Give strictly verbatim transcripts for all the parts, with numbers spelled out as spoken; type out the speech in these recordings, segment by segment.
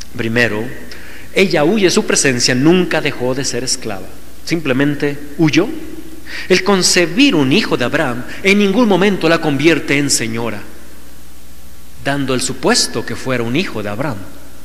Primero, ella huye de su presencia, nunca dejó de ser esclava, simplemente huyó. El concebir un hijo de Abraham en ningún momento la convierte en señora, dando el supuesto que fuera un hijo de Abraham.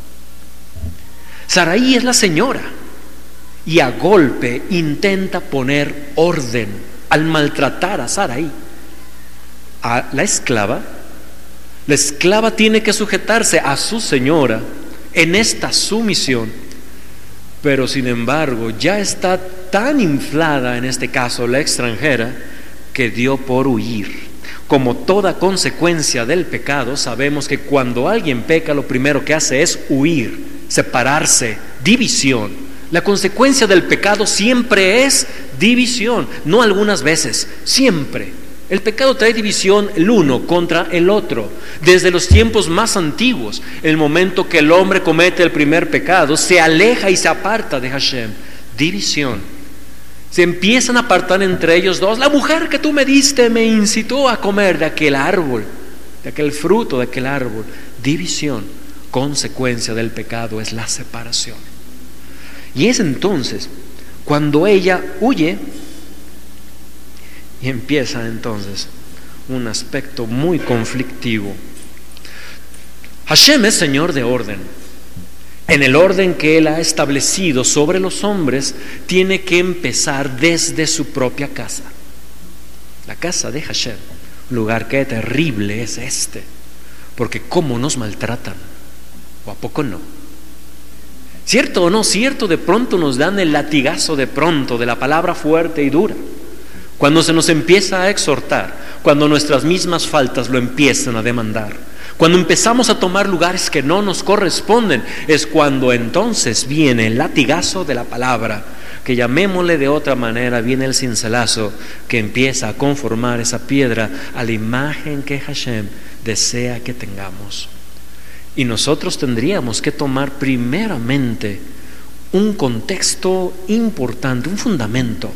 Sarai es la señora y a golpe intenta poner orden al maltratar a Sarai. A la esclava, la esclava tiene que sujetarse a su señora en esta sumisión, pero sin embargo ya está tan inflada, en este caso la extranjera, que dio por huir. Como toda consecuencia del pecado, sabemos que cuando alguien peca, lo primero que hace es huir, separarse, división. La consecuencia del pecado siempre es división, no algunas veces, siempre. El pecado trae división el uno contra el otro. Desde los tiempos más antiguos, el momento que el hombre comete el primer pecado, se aleja y se aparta de Hashem. División. Se empiezan a apartar entre ellos dos. La mujer que tú me diste me incitó a comer de aquel árbol, de aquel fruto de aquel árbol. División. Consecuencia del pecado es la separación. Y es entonces cuando ella huye y empieza entonces un aspecto muy conflictivo. Hashem es Señor de orden. En el orden que Él ha establecido sobre los hombres, tiene que empezar desde su propia casa. La casa de Hashem, lugar que terrible es este, porque cómo nos maltratan, o a poco no. ¿Cierto o no? Cierto, de pronto nos dan el latigazo de pronto de la palabra fuerte y dura. Cuando se nos empieza a exhortar, cuando nuestras mismas faltas lo empiezan a demandar, cuando empezamos a tomar lugares que no nos corresponden, es cuando entonces viene el latigazo de la palabra, que llamémosle de otra manera, viene el cincelazo que empieza a conformar esa piedra a la imagen que Hashem desea que tengamos. Y nosotros tendríamos que tomar primeramente un contexto importante, un fundamento.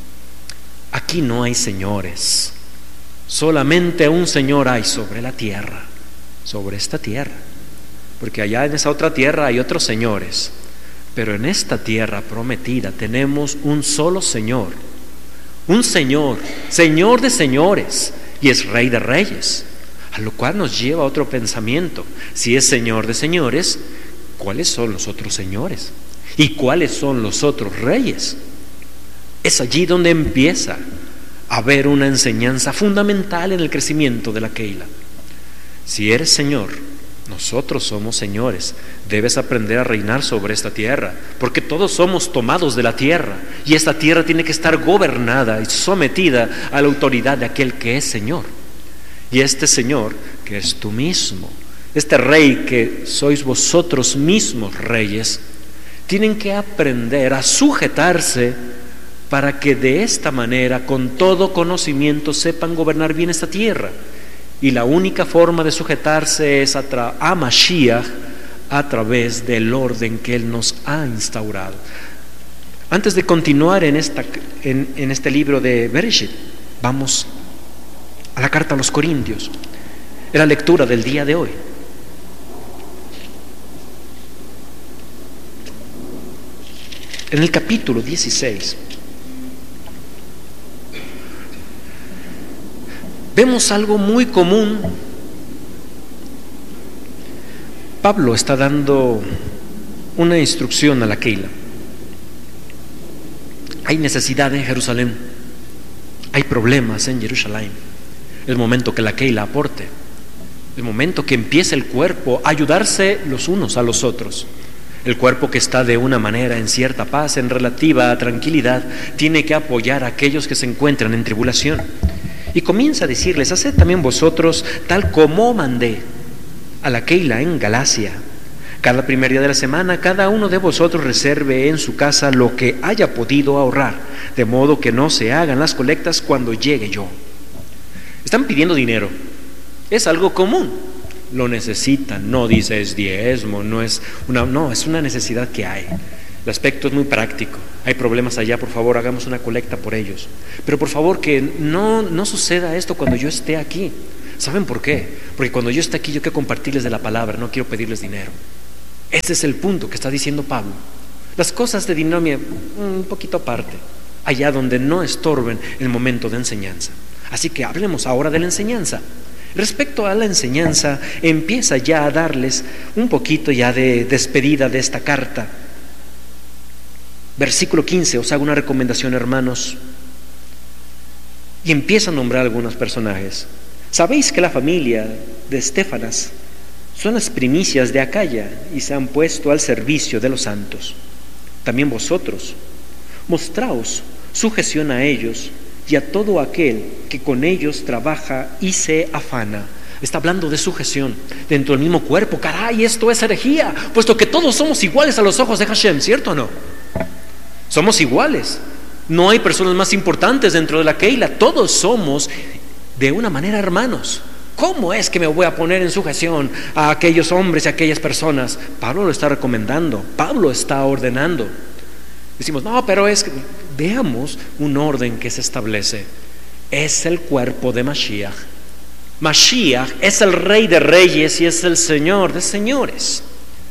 Aquí no hay señores, solamente un Señor hay sobre la tierra, sobre esta tierra, porque allá en esa otra tierra hay otros señores, pero en esta tierra prometida tenemos un solo Señor, un Señor, Señor de señores, y es Rey de reyes, a lo cual nos lleva a otro pensamiento. Si es Señor de señores, ¿cuáles son los otros señores? ¿Y cuáles son los otros reyes? Es allí donde empieza a haber una enseñanza fundamental en el crecimiento de la Keila. Si eres Señor, nosotros somos señores, debes aprender a reinar sobre esta tierra, porque todos somos tomados de la tierra, y esta tierra tiene que estar gobernada y sometida a la autoridad de aquel que es Señor. Y este Señor, que es tú mismo, este Rey que sois vosotros mismos reyes, tienen que aprender a sujetarse para que de esta manera, con todo conocimiento, sepan gobernar bien esta tierra. Y la única forma de sujetarse es a, tra- a Mashiach a través del orden que Él nos ha instaurado. Antes de continuar en, esta, en, en este libro de Bereshit, vamos a la carta a los Corintios, en la lectura del día de hoy. En el capítulo dieciséis, vemos algo muy común. Pablo está dando una instrucción a la Keila. Hay necesidad en Jerusalén, hay problemas en Jerusalén. El momento que la Keila aporte, el momento que empiece el cuerpo a ayudarse los unos a los otros. El cuerpo que está de una manera en cierta paz, en relativa tranquilidad, tiene que apoyar a aquellos que se encuentran en tribulación. Y comienza a decirles: haced también vosotros tal como mandé a la Keila en Galacia. Cada primer día de la semana, cada uno de vosotros reserve en su casa lo que haya podido ahorrar, de modo que no se hagan las colectas cuando llegue yo. Están pidiendo dinero, es algo común, lo necesitan, no dice es diezmo, no es una, no, es una necesidad que hay. El aspecto es muy práctico. Hay problemas allá, por favor, hagamos una colecta por ellos. Pero por favor que no, no suceda esto cuando yo esté aquí. ¿Saben por qué? Porque cuando yo esté aquí yo quiero compartirles de la palabra, no quiero pedirles dinero. Ese es el punto que está diciendo Pablo. Las cosas de dinomia, un poquito aparte, allá donde no estorben el momento de enseñanza. Así que hablemos ahora de la enseñanza. Respecto a la enseñanza, empieza ya a darles un poquito ya de despedida de esta carta. Versículo quince, os hago una recomendación, hermanos, y empieza a nombrar algunos personajes. Sabéis que la familia de Estéfanas son las primicias de Acaya y se han puesto al servicio de los santos. También vosotros, mostraos sujeción a ellos y a todo aquel que con ellos trabaja y se afana. Está hablando de sujeción dentro del mismo cuerpo. Caray, esto es herejía, puesto que todos somos iguales a los ojos de Hashem, ¿cierto o no? Somos iguales. No hay personas más importantes dentro de la Keila. Todos somos de una manera hermanos. ¿Cómo es que me voy a poner en sujeción a aquellos hombres y a aquellas personas? Pablo lo está recomendando, Pablo está ordenando. Decimos, no, pero es que veamos un orden que se establece. Es el cuerpo de Mashiach. Mashiach es el Rey de Reyes y es el Señor de Señores.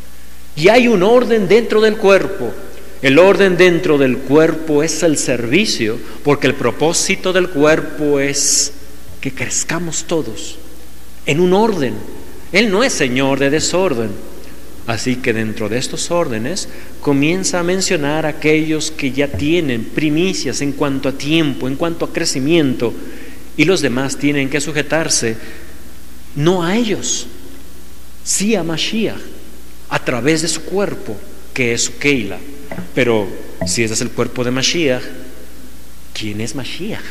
Y hay un orden dentro del cuerpo. El orden dentro del cuerpo es el servicio, porque el propósito del cuerpo es que crezcamos todos en un orden. Él no es Señor de desorden. Así que dentro de estos órdenes comienza a mencionar a aquellos que ya tienen primicias en cuanto a tiempo, en cuanto a crecimiento, y los demás tienen que sujetarse no a ellos, sí a Mashiach, a través de su cuerpo, que es su Keila. Pero si ese es el cuerpo de Mashiach, ¿quién es Mashiach?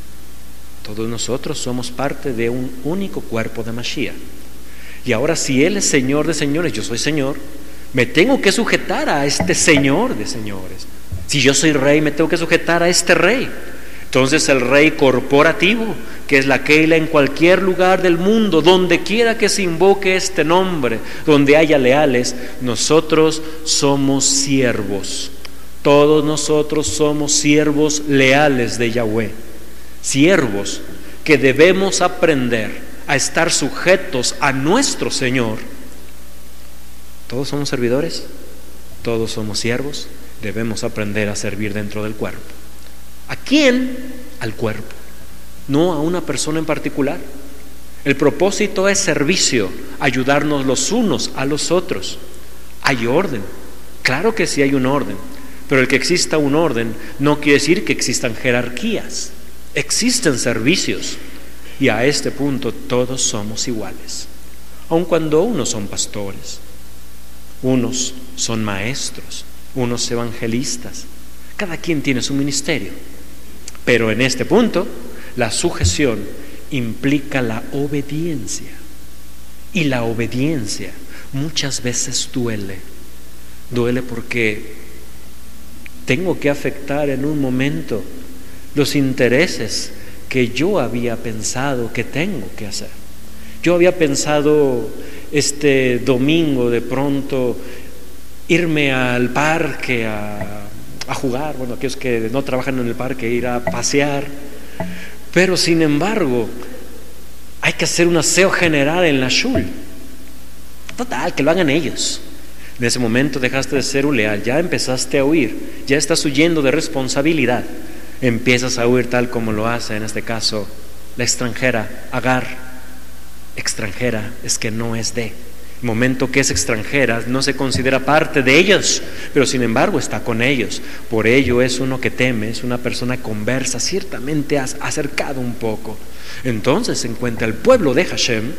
Todos nosotros somos parte de un único cuerpo de Mashiach. Y ahora, si Él es Señor de señores, yo soy Señor, me tengo que sujetar a este Señor de señores. Si yo soy Rey, me tengo que sujetar a este Rey. Entonces el Rey corporativo, que es la Keila en cualquier lugar del mundo, donde quiera que se invoque este nombre, donde haya leales, nosotros somos siervos. Todos nosotros somos siervos leales de Yahweh. Siervos que debemos aprender a estar sujetos a nuestro Señor. Todos somos servidores, todos somos siervos, debemos aprender a servir dentro del cuerpo. ¿A quién? Al cuerpo, no a una persona en particular. El propósito es servicio, ayudarnos los unos a los otros. Hay orden, claro que sí hay un orden, pero el que exista un orden no quiere decir que existan jerarquías. Existen servicios, y a este punto todos somos iguales, aun cuando unos son pastores, unos son maestros, unos evangelistas. Cada quien tiene su ministerio, pero en este punto la sujeción implica la obediencia, y la obediencia muchas veces duele. Duele porque tengo que afectar en un momento los intereses que yo había pensado que tengo que hacer. Yo había pensado este domingo de pronto irme al parque a, a jugar, bueno, aquellos que no trabajan en el parque, ir a pasear, pero sin embargo hay que hacer un aseo general en la shul. Total, que lo hagan ellos. En ese momento dejaste de ser un leal, ya empezaste a huir, ya estás huyendo de responsabilidad. Empiezas a huir tal como lo hace en este caso la extranjera, Agar. Extranjera es que no es de. El momento que es extranjera no se considera parte de ellos, pero sin embargo está con ellos. Por ello es uno que teme, es una persona conversa, ciertamente has acercado un poco. Entonces se encuentra el pueblo de Hashem,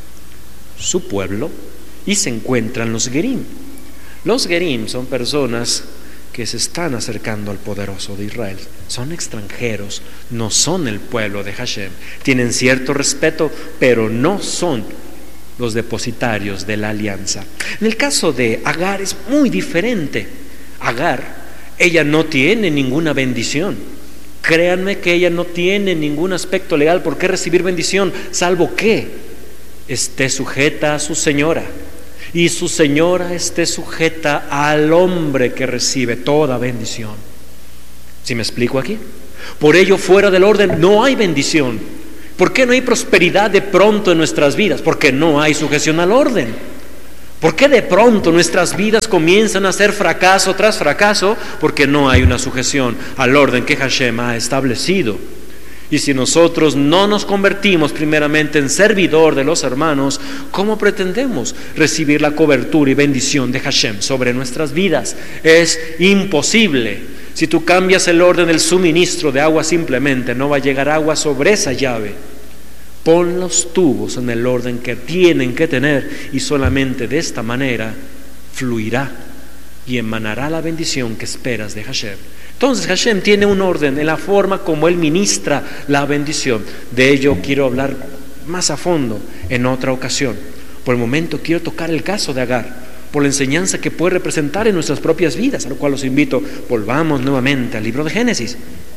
su pueblo, y se encuentran los Gerim. Los Gerim son personas que se están acercando al poderoso de Israel. Son extranjeros, no son el pueblo de Hashem. Tienen cierto respeto, pero no son los depositarios de la alianza. En el caso de Agar es muy diferente. Agar, ella no tiene ninguna bendición. Créanme que ella no tiene ningún aspecto legal por qué recibir bendición, salvo que esté sujeta a su señora, y su señora esté sujeta al hombre que recibe toda bendición. ¿Sí me explico aquí? Por ello, fuera del orden no hay bendición. ¿Por qué no hay prosperidad de pronto en nuestras vidas? Porque no hay sujeción al orden. ¿Por qué de pronto nuestras vidas comienzan a ser fracaso tras fracaso? Porque no hay una sujeción al orden que Hashem ha establecido. Y si nosotros no nos convertimos primeramente en servidor de los hermanos, ¿cómo pretendemos recibir la cobertura y bendición de Hashem sobre nuestras vidas? Es imposible. Si tú cambias el orden del suministro de agua, simplemente no va a llegar agua sobre esa llave. Pon los tubos en el orden que tienen que tener y solamente de esta manera fluirá y emanará la bendición que esperas de Hashem. Entonces Hashem tiene un orden en la forma como Él ministra la bendición. De ello quiero hablar más a fondo en otra ocasión. Por el momento quiero tocar el caso de Agar, por la enseñanza que puede representar en nuestras propias vidas, a lo cual los invito, volvamos nuevamente al libro de Génesis.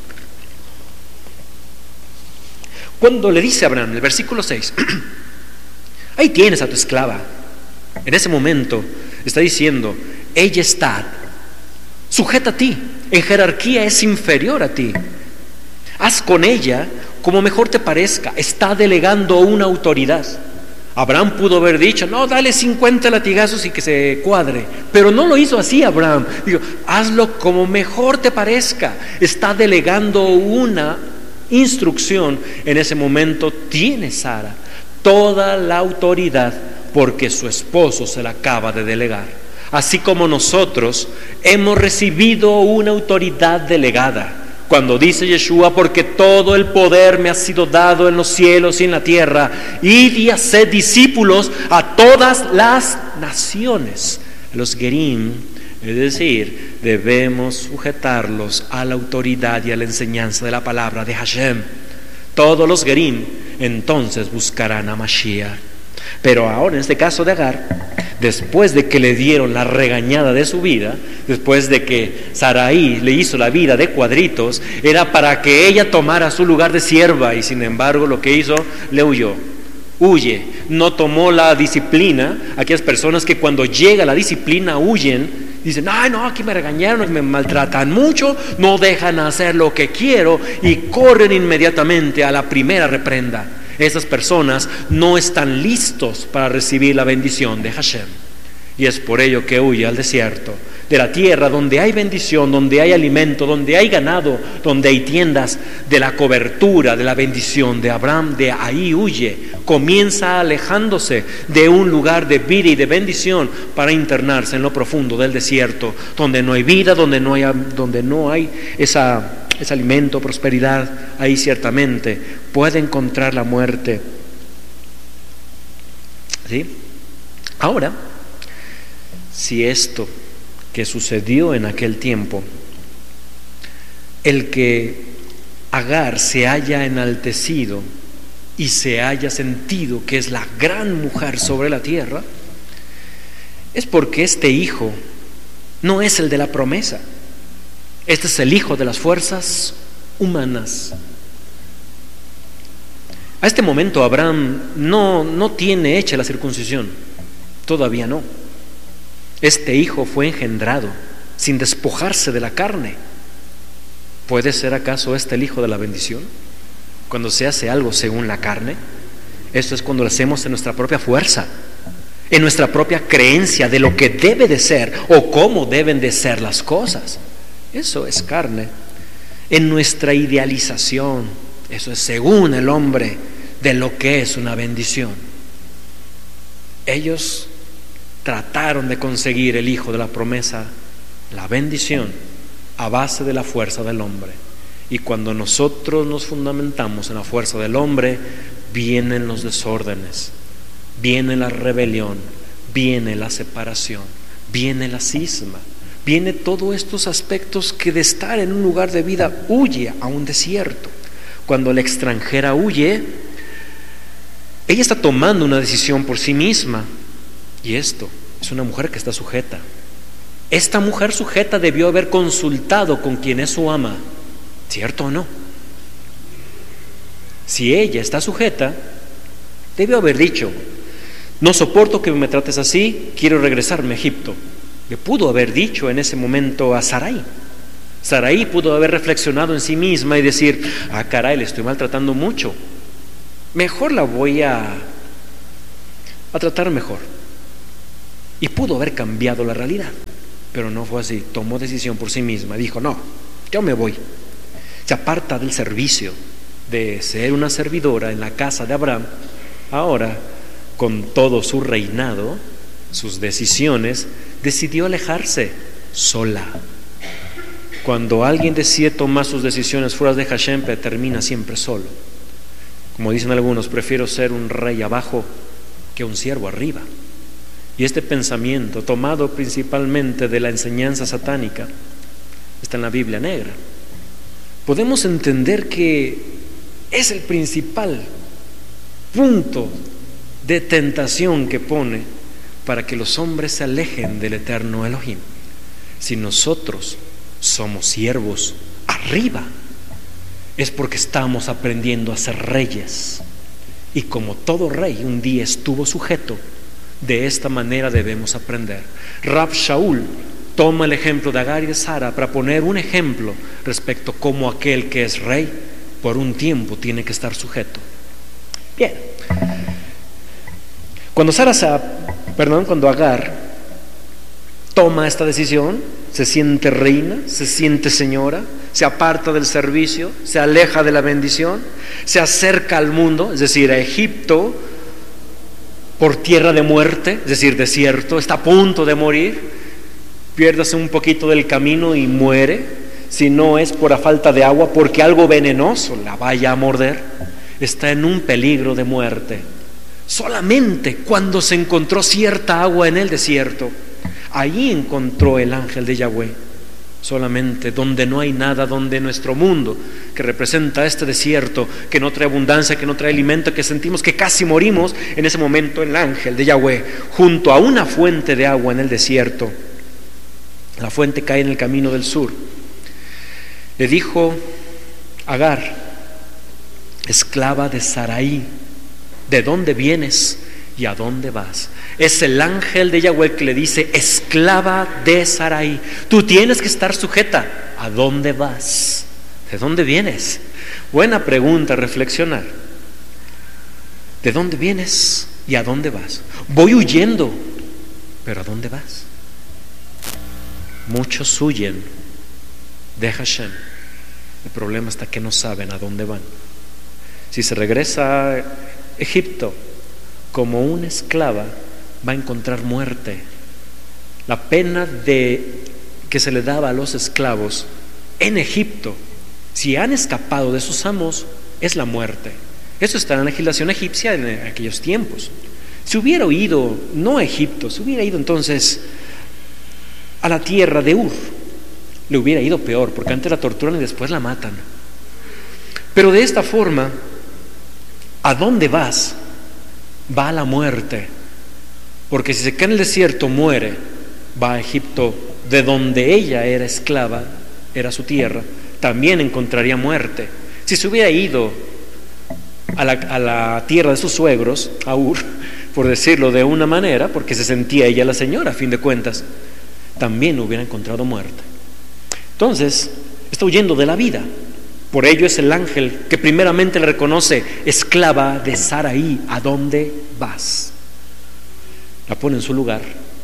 Cuando le dice a Abraham, en el versículo seis, ahí tienes a tu esclava. En ese momento está diciendo, ella está sujeta a ti, en jerarquía es inferior a ti. Haz con ella como mejor te parezca. Está delegando una autoridad. Abraham pudo haber dicho, no, dale cincuenta latigazos y que se cuadre, pero no lo hizo así Abraham. Digo, hazlo como mejor te parezca. Está delegando una instrucción. En ese momento tiene Sara toda la autoridad porque su esposo se la acaba de delegar. Así como nosotros hemos recibido una autoridad delegada. Cuando dice Yeshua, porque todo el poder me ha sido dado en los cielos y en la tierra, id y haced discípulos a todas las naciones. Los gerim, es decir, debemos sujetarlos a la autoridad y a la enseñanza de la palabra de Hashem. Todos los gerim entonces buscarán a Mashiach. Pero ahora en este caso de Agar, después de que le dieron la regañada de su vida, después de que Sarai le hizo la vida de cuadritos, era para que ella tomara su lugar de sierva, y sin embargo lo que hizo, le huyó. Huye, no tomó la disciplina. Aquellas personas que cuando llega la disciplina huyen, dicen, ay no, aquí me regañaron, me maltratan mucho, no dejan hacer lo que quiero y corren inmediatamente a la primera reprenda. Esas personas no están listos para recibir la bendición de Hashem. Y es por ello que huye al desierto, de la tierra donde hay bendición, donde hay alimento, donde hay ganado, donde hay tiendas, de la cobertura, de la bendición de Abraham. De ahí huye, comienza alejándose de un lugar de vida y de bendición para internarse en lo profundo del desierto, donde no hay vida, donde no hay, donde no hay esa... ese alimento, prosperidad. Ahí ciertamente puede encontrar la muerte. ¿Sí? Ahora, si esto que sucedió en aquel tiempo, el que Agar se haya enaltecido y se haya sentido que es la gran mujer sobre la tierra, es porque este hijo no es el de la promesa. Este es el hijo de las fuerzas humanas. A este momento Abraham no, no tiene hecha la circuncisión, todavía no. Este hijo fue engendrado sin despojarse de la carne. ¿Puede ser acaso este el hijo de la bendición? Cuando se hace algo según la carne, esto es cuando lo hacemos en nuestra propia fuerza, en nuestra propia creencia de lo que debe de ser o cómo deben de ser las cosas. Eso es carne. En nuestra idealización, eso es según el hombre de lo que es una bendición. Ellos trataron de conseguir el hijo de la promesa, la bendición, a base de la fuerza del hombre. Y cuando nosotros nos fundamentamos en la fuerza del hombre, vienen los desórdenes, viene la rebelión, viene la separación, viene la cisma. Viene todos estos aspectos que de estar en un lugar de vida huye a un desierto. Cuando la extranjera huye, ella está tomando una decisión por sí misma. Y esto es una mujer que está sujeta. Esta mujer sujeta debió haber consultado con quien es su ama, ¿cierto o no? Si ella está sujeta, debió haber dicho, no soporto que me trates así, quiero regresarme a Egipto. Le pudo haber dicho en ese momento a Sarai. Sarai pudo haber reflexionado en sí misma y decir, ah caray, le estoy maltratando mucho, mejor la voy a, a tratar mejor. Y pudo haber cambiado la realidad, pero no fue así. Tomó decisión por sí misma, dijo: no, yo me voy. Se aparta del servicio, de ser una servidora en la casa de Abraham. Ahora, con todo su reinado, sus decisiones, decidió alejarse sola. Cuando alguien decide tomar sus decisiones fuera de Hashem, termina siempre solo. Como dicen algunos, prefiero ser un rey abajo que un siervo arriba. Y este pensamiento, tomado principalmente de la enseñanza satánica, está en la Biblia negra. Podemos entender que es el principal punto de tentación que pone para que los hombres se alejen del eterno Elohim. Si nosotros somos siervos arriba, es porque estamos aprendiendo a ser reyes. Y como todo rey un día estuvo sujeto, de esta manera debemos aprender. Rab Shaul toma el ejemplo de Agar y de Sara para poner un ejemplo respecto a cómo aquel que es rey por un tiempo tiene que estar sujeto. Bien, cuando Sara, perdón, cuando Agar toma esta decisión, se siente reina, se siente señora, se aparta del servicio, se aleja de la bendición, se acerca al mundo, es decir, a Egipto, por tierra de muerte, es decir, desierto, está a punto de morir, piérdase un poquito del camino y muere, si no es por la falta de agua, porque algo venenoso la vaya a morder, está en un peligro de muerte. Solamente cuando se encontró cierta agua en el desierto, allí encontró el ángel de Yahweh. Solamente donde no hay nada, donde nuestro mundo, que representa este desierto, que no trae abundancia, que no trae alimento, que sentimos que casi morimos, en ese momento el ángel de Yahweh, junto a una fuente de agua en el desierto, la fuente cae en el camino del sur, le dijo: Agar, esclava de Sarai, ¿de dónde vienes y a dónde vas? Es el ángel de Yahweh que le dice: esclava de Sarai, tú tienes que estar sujeta. ¿A dónde vas? ¿De dónde vienes? Buena pregunta a reflexionar. ¿De dónde vienes y a dónde vas? Voy huyendo, pero ¿a dónde vas? Muchos huyen de Hashem. El problema está que no saben a dónde van. Si se regresa a Egipto como una esclava, va a encontrar muerte. La pena de que se le daba a los esclavos en Egipto, si han escapado de sus amos, es la muerte. Eso está en la legislación egipcia en aquellos tiempos. Si hubiera ido no a Egipto, si hubiera ido entonces a la tierra de Ur, le hubiera ido peor, porque antes la torturan y después la matan. Pero de esta forma, ¿a dónde vas? Va a la muerte. Porque si se queda en el desierto, muere. Va a Egipto, de donde ella era esclava, era su tierra, también encontraría muerte. Si se hubiera ido a la, a la tierra de sus suegros, a Ur, por decirlo de una manera, porque se sentía ella la señora, a fin de cuentas, también hubiera encontrado muerte. Entonces, está huyendo de la vida. Por ello es el ángel que primeramente le reconoce: esclava de Sarai, ¿a dónde vas? La pone en su lugar.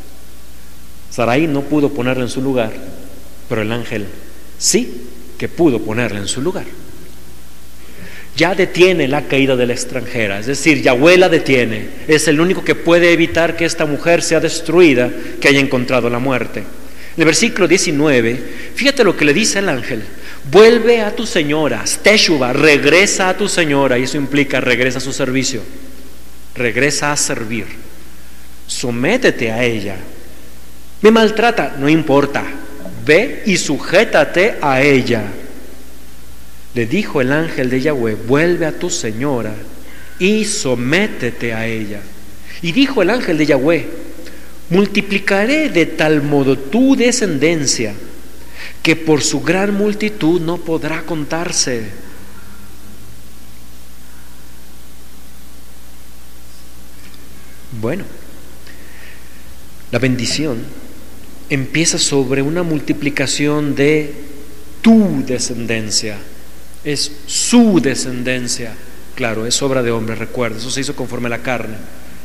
Sarai no pudo ponerla en su lugar, pero el ángel sí que pudo ponerla en su lugar. Ya detiene la caída de la extranjera, es decir, Yahweh la detiene. Es el único que puede evitar que esta mujer sea destruida, que haya encontrado la muerte. En el versículo diecinueve, fíjate lo que le dice el ángel: vuelve a tu señora, Teshuva, regresa a tu señora. Y eso implica regresa a su servicio, regresa a servir, sométete a ella. Me maltrata, no importa, ve y sujétate a ella. Le dijo el ángel de Yahweh: vuelve a tu señora y sométete a ella. Y dijo el ángel de Yahweh: multiplicaré de tal modo tu descendencia que por su gran multitud no podrá contarse. Bueno, la bendición empieza sobre una multiplicación de tu descendencia. Es su descendencia. Claro, es obra de hombre, recuerda, eso se hizo conforme a la carne.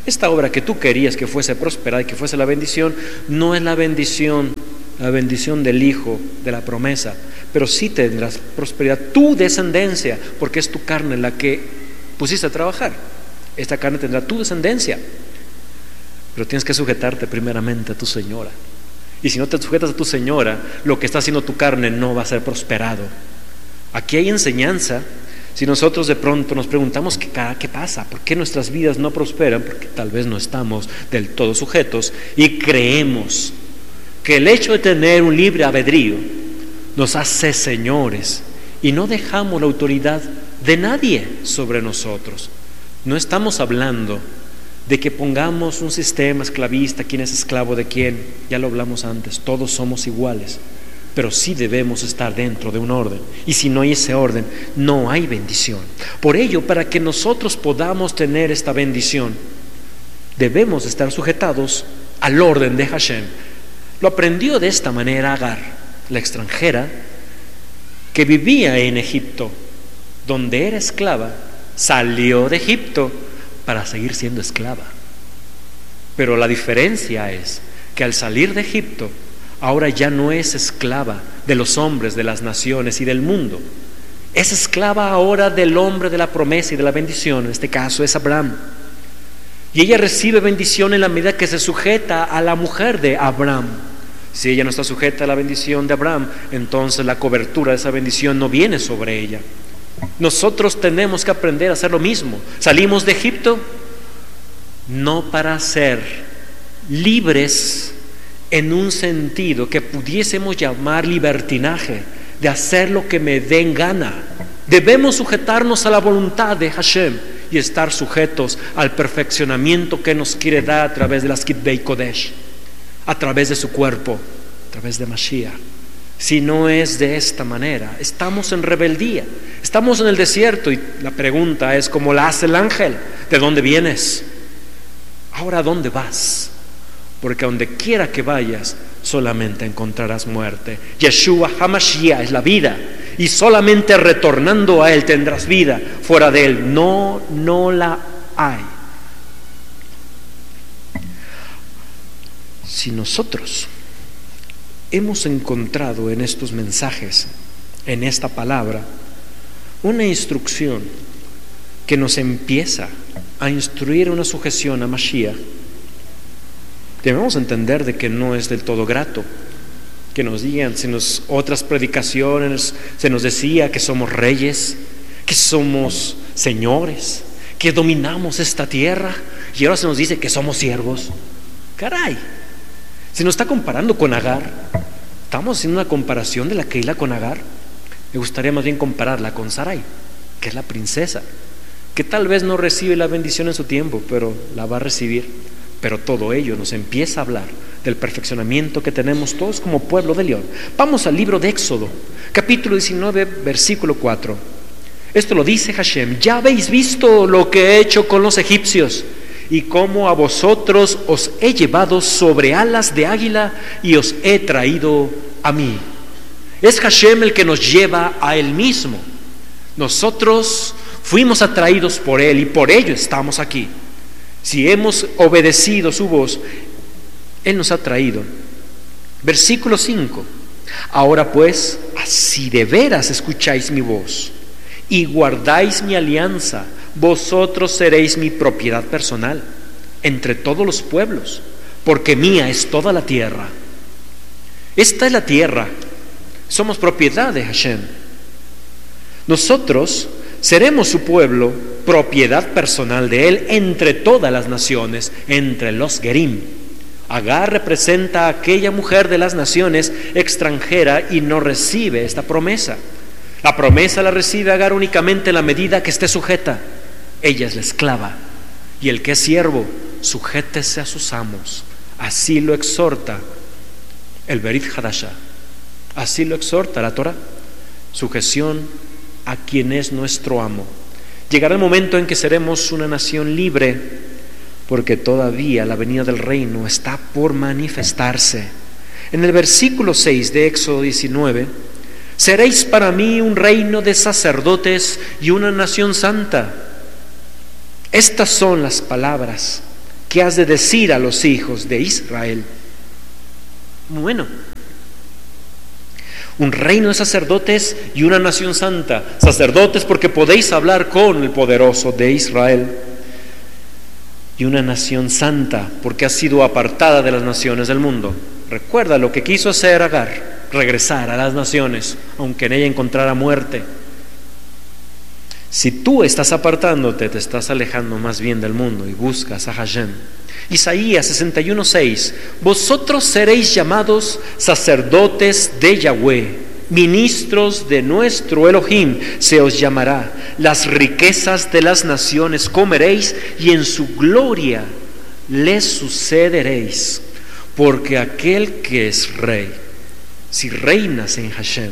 Esta obra que tú querías que fuese prosperada y que fuese la bendición, no es la bendición, la bendición del Hijo de la promesa, pero sí tendrás prosperidad tu descendencia, porque es tu carne la que pusiste a trabajar. Esta carne tendrá tu descendencia, pero tienes que sujetarte primeramente a tu señora. Y si no te sujetas a tu señora, lo que está haciendo tu carne no va a ser prosperado. Aquí hay enseñanza. Si nosotros de pronto nos preguntamos ¿qué, qué pasa? ¿Por qué nuestras vidas no prosperan? Porque tal vez no estamos del todo sujetos y creemos que el hecho de tener un libre albedrío nos hace señores y no dejamos la autoridad de nadie sobre nosotros. No estamos hablando de que pongamos un sistema esclavista, quién es esclavo de quién, ya lo hablamos antes, todos somos iguales, pero sí debemos estar dentro de un orden, y si no hay ese orden, no hay bendición. Por ello, para que nosotros podamos tener esta bendición, debemos estar sujetados al orden de Hashem. Lo aprendió de esta manera Agar, la extranjera, que vivía en Egipto, donde era esclava, salió de Egipto para seguir siendo esclava. Pero la diferencia es que al salir de Egipto, ahora ya no es esclava de los hombres, de las naciones y del mundo. Es esclava ahora del hombre de la promesa y de la bendición, en este caso es Abraham. Y ella recibe bendición en la medida que se sujeta a la mujer de Abraham. Si ella no está sujeta a la bendición de Abraham, entonces la cobertura de esa bendición no viene sobre ella. Nosotros tenemos que aprender a hacer lo mismo. Salimos de Egipto no para ser libres en un sentido que pudiésemos llamar libertinaje, de hacer lo que me den gana. Debemos sujetarnos a la voluntad de Hashem y estar sujetos al perfeccionamiento que nos quiere dar a través de las Kitbei Kodesh, a través de su cuerpo, a través de Mashiach. Si no es de esta manera, estamos en rebeldía, estamos en el desierto y la pregunta es como la hace el ángel: ¿de dónde vienes? Ahora, ¿a dónde vas? Porque a donde quiera que vayas, solamente encontrarás muerte. Yeshua HaMashiach es la vida, y solamente retornando a Él tendrás vida. Fuera de Él no, no la hay. Si nosotros hemos encontrado en estos mensajes, en esta palabra, una instrucción que nos empieza a instruir una sujeción a Mashiach, debemos entender de que no es del todo grato que nos digan, si en otras predicaciones se nos decía que somos reyes, que somos señores, que dominamos esta tierra, y ahora se nos dice que somos siervos. Caray, se nos está comparando con Agar. Estamos haciendo una comparación de la Keilah con Agar. Me gustaría más bien compararla con Sarai, que es la princesa, que tal vez no recibe la bendición en su tiempo, pero la va a recibir. Pero todo ello nos empieza a hablar del perfeccionamiento que tenemos todos como pueblo de León. Vamos al libro de Éxodo, capítulo diecinueve, versículo cuatro. Esto lo dice Hashem: ya habéis visto lo que he hecho con los egipcios, y cómo a vosotros os he llevado sobre alas de águila y os he traído a mí. Es Hashem el que nos lleva a Él mismo. Nosotros fuimos atraídos por Él y por ello estamos aquí. Si hemos obedecido su voz, Él nos ha traído. Versículo cinco. Ahora pues, si de veras escucháis mi voz y guardáis mi alianza, vosotros seréis mi propiedad personal entre todos los pueblos, porque mía es toda la tierra. Esta es la tierra, somos propiedad de Hashem. Nosotros seremos su pueblo, propiedad personal de Él entre todas las naciones, entre los Gerim. Agar representa a aquella mujer de las naciones extranjera y no recibe esta promesa. La promesa la recibe Agar únicamente en la medida que esté sujeta. Ella es la esclava, y el que es siervo, sujétese a sus amos. Así lo exhorta el Berit Hadashah, así lo exhorta la Torah: sujeción a quien es nuestro amo. Llegará el momento en que seremos una nación libre, porque todavía la venida del reino está por manifestarse. En el versículo seis de Éxodo diecinueve: seréis para mí un reino de sacerdotes y una nación santa. Estas son las palabras ¿qué has de decir a los hijos de Israel? Bueno, un reino de sacerdotes y una nación santa. Sacerdotes porque podéis hablar con el poderoso de Israel, y una nación santa porque ha sido apartada de las naciones del mundo. Recuerda lo que quiso hacer Agar, regresar a las naciones, aunque en ella encontrara muerte. Si tú estás apartándote, te estás alejando más bien del mundo y buscas a Hashem. Isaías sesenta y uno, seis: vosotros seréis llamados sacerdotes de Yahweh, ministros de nuestro Elohim se os llamará. Las riquezas de las naciones comeréis y en su gloria les sucederéis. Porque aquel que es rey, si reinas en Hashem,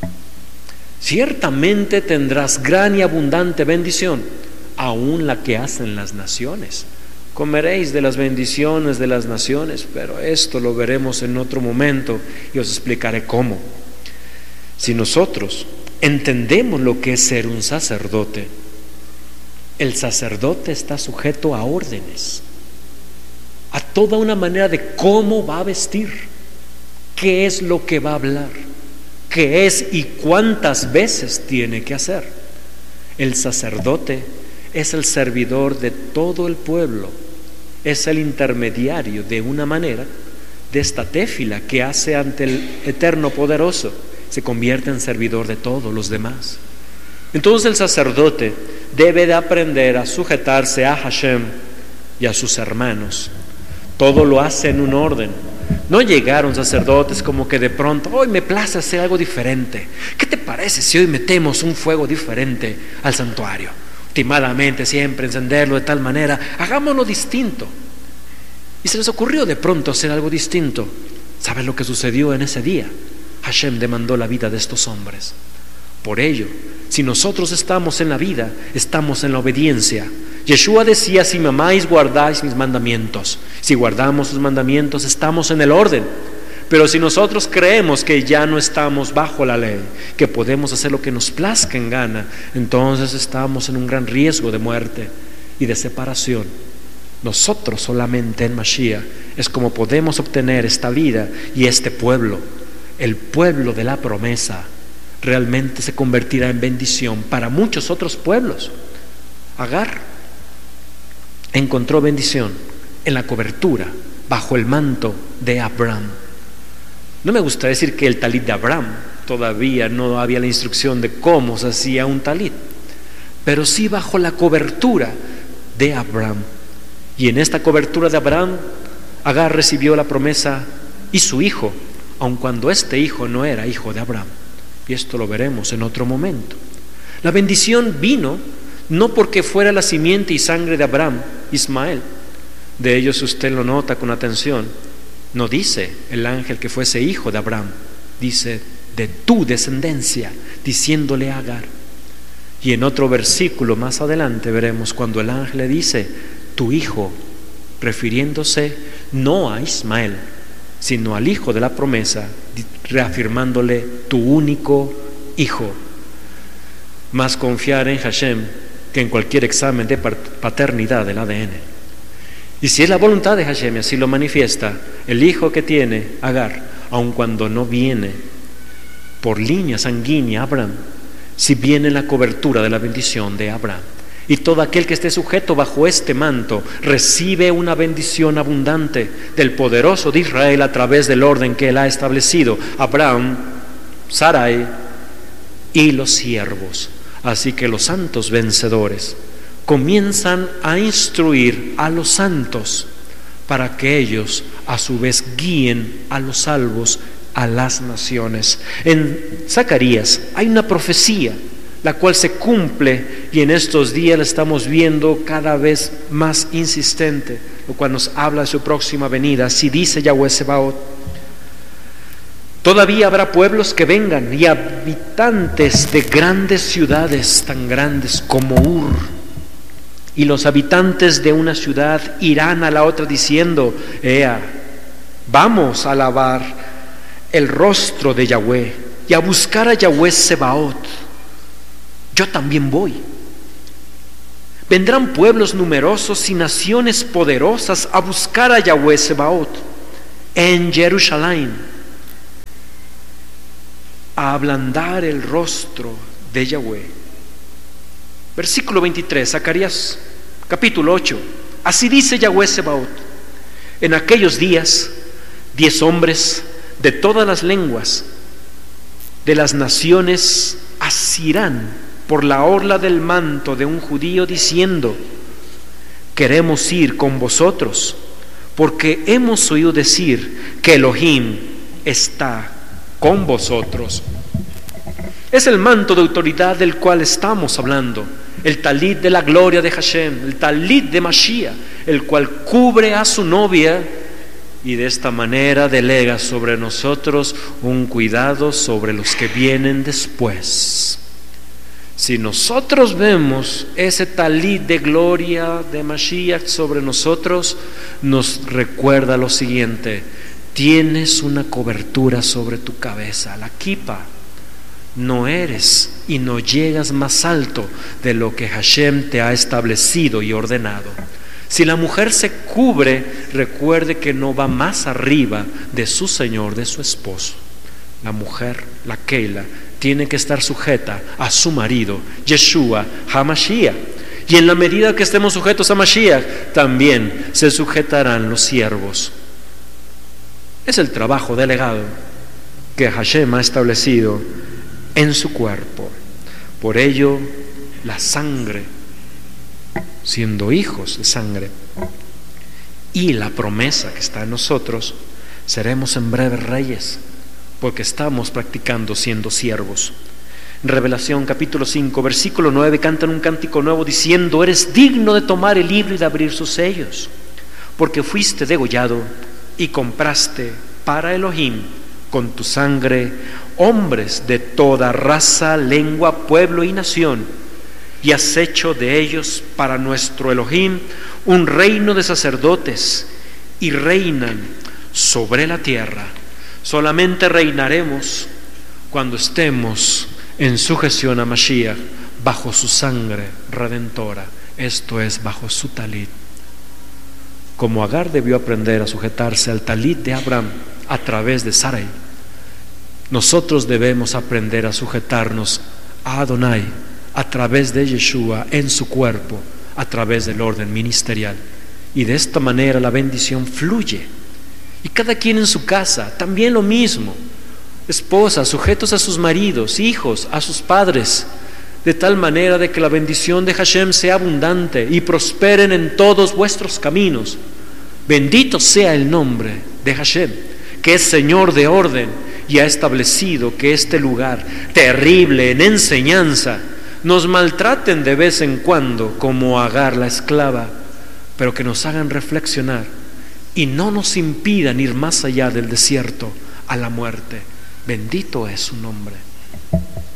ciertamente tendrás gran y abundante bendición, aun la que hacen las naciones. Comeréis de las bendiciones de las naciones, pero esto lo veremos en otro momento y os explicaré cómo. Si nosotros entendemos lo que es ser un sacerdote, el sacerdote está sujeto a órdenes, a toda una manera de cómo va a vestir, qué es lo que va a hablar, qué es y cuántas veces tiene que hacer. El sacerdote es el servidor de todo el pueblo, es el intermediario de una manera de esta téfila que hace ante el Eterno Poderoso, se convierte en servidor de todos los demás. Entonces el sacerdote debe de aprender a sujetarse a Hashem y a sus hermanos. Todo lo hace en un orden. No llegaron sacerdotes como que de pronto, hoy me place hacer algo diferente. ¿Qué te parece si hoy metemos un fuego diferente al santuario? Últimamente siempre encenderlo de tal manera, hagámoslo distinto. Y se les ocurrió de pronto hacer algo distinto. ¿Sabes lo que sucedió en ese día? Hashem demandó la vida de estos hombres. Por ello, si nosotros estamos en la vida, estamos en la obediencia. Yeshua decía: si me amáis, guardáis mis mandamientos. Si guardamos sus mandamientos, estamos en el orden. Pero si nosotros creemos que ya no estamos bajo la ley, que podemos hacer lo que nos plazca en gana, entonces estamos en un gran riesgo de muerte y de separación. Nosotros solamente en Mashiach es como podemos obtener esta vida y este pueblo, el pueblo de la promesa, realmente se convertirá en bendición para muchos otros pueblos. Agar encontró bendición en la cobertura bajo el manto de Abraham. No me gusta decir que el talit de Abraham, todavía no había la instrucción de cómo se hacía un talit, pero sí bajo la cobertura de Abraham. Y en esta cobertura de Abraham, Agar recibió la promesa y su hijo, aun cuando este hijo no era hijo de Abraham. Y esto lo veremos en otro momento. La bendición vino no porque fuera la simiente y sangre de Abraham, Ismael. De ellos usted lo nota con atención. No dice el ángel que fuese hijo de Abraham, dice de tu descendencia, diciéndole a Agar. Y en otro versículo más adelante veremos cuando el ángel le dice tu hijo, refiriéndose no a Ismael, sino al hijo de la promesa, reafirmándole tu único hijo. Más confiar en Hashem que en cualquier examen de paternidad del A D N. Y si es la voluntad de Hashem y así lo manifiesta, el hijo que tiene Agar, aun cuando no viene por línea sanguínea Abraham, si viene en la cobertura de la bendición de Abraham. Y todo aquel que esté sujeto bajo este manto recibe una bendición abundante del poderoso de Israel a través del orden que él ha establecido: Abraham, Sarai y los siervos. Así que los santos vencedores comienzan a instruir a los santos para que ellos a su vez guíen a los salvos a las naciones. En Zacarías hay una profecía la cual se cumple y en estos días la estamos viendo cada vez más insistente, lo cual nos habla de su próxima venida. Así dice Yahweh Sebaot: todavía habrá pueblos que vengan y habitantes de grandes ciudades tan grandes como Ur, y los habitantes de una ciudad irán a la otra diciendo: Ea, vamos a alabar el rostro de Yahweh y a buscar a Yahweh Sebaot. Yo también voy. Vendrán pueblos numerosos y naciones poderosas a buscar a Yahweh Sebaot en Jerusalén, a ablandar el rostro de Yahweh. Versículo veintitrés, Zacarías capítulo ocho. Así dice Yahweh Sebaot: en aquellos días, diez hombres de todas las lenguas de las naciones asirán por la orla del manto de un judío diciendo: queremos ir con vosotros, porque hemos oído decir que Elohim está con vosotros. Es el manto de autoridad del cual estamos hablando, el talit de la gloria de Hashem, el talit de Mashiach, el cual cubre a su novia y de esta manera delega sobre nosotros un cuidado sobre los que vienen después. Si nosotros vemos ese talit de gloria de Mashiach sobre nosotros, nos recuerda lo siguiente: tienes una cobertura sobre tu cabeza, la kipa. No eres y no llegas más alto de lo que Hashem te ha establecido y ordenado. Si la mujer se cubre, recuerde que no va más arriba de su señor, de su esposo. La mujer, la Keila, tiene que estar sujeta a su marido, Yeshua HaMashiach. Y en la medida que estemos sujetos a Mashiach, también se sujetarán los siervos. Es el trabajo delegado que Hashem ha establecido en su cuerpo. Por ello, la sangre, siendo hijos de sangre, y la promesa que está en nosotros, seremos en breve reyes, porque estamos practicando siendo siervos. En Revelación capítulo cinco, versículo nueve, cantan un cántico nuevo diciendo: eres digno de tomar el libro y de abrir sus sellos, porque fuiste degollado y compraste para Elohim con tu sangre hombres de toda raza, lengua, pueblo y nación, y has hecho de ellos para nuestro Elohim un reino de sacerdotes, y reinan sobre la tierra. Solamente reinaremos cuando estemos en sujeción a Mashiach, bajo su sangre redentora, esto es, bajo su talit. Como Agar debió aprender a sujetarse al talit de Abraham a través de Sarai, nosotros debemos aprender a sujetarnos a Adonai a través de Yeshua en su cuerpo, a través del orden ministerial. Y de esta manera la bendición fluye. Y cada quien en su casa, también lo mismo. Esposas, sujetos a sus maridos, hijos, a sus padres, de tal manera de que la bendición de Hashem sea abundante y prosperen en todos vuestros caminos. Bendito sea el nombre de Hashem, que es Señor de orden y ha establecido que este lugar terrible en enseñanza nos maltraten de vez en cuando como Agar la esclava, pero que nos hagan reflexionar y no nos impidan ir más allá del desierto a la muerte. Bendito es su nombre.